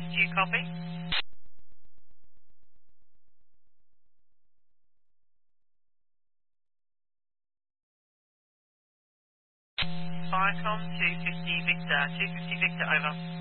Did you copy? Viacom 250 Victor, 250 Victor over.